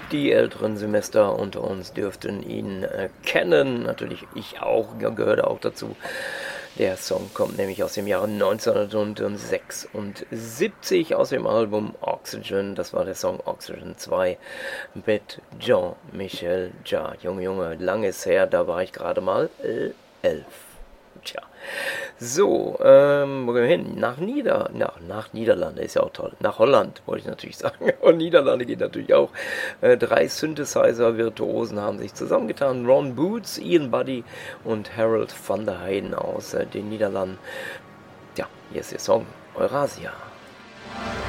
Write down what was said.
Die älteren Semester unter uns dürften ihn kennen. Natürlich ich auch, gehörte auch dazu. Der Song kommt nämlich aus dem Jahre 1976 aus dem Album Oxygen. Das war der Song Oxygen 2 mit Jean-Michel Jarre. Junge, Junge, lang ist her, da war ich gerade mal 11. Tja. So, wo gehen wir hin? Nach Niederlande ist ja auch toll. Nach Holland, wollte ich natürlich sagen. Und Niederlande geht natürlich auch. 3 Synthesizer-Virtuosen haben sich zusammengetan. Ron Boots, Ian Buddy und Harold van der Heijden aus den Niederlanden. Ja, hier ist der Song Eurasia.